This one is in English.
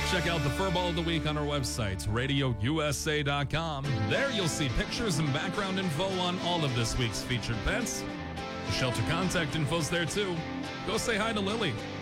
Check out the Furball of the Week on our website, radiousa.com. There you'll see pictures and background info on all of this week's featured pets. The shelter contact info's there too. Go say hi to Lily.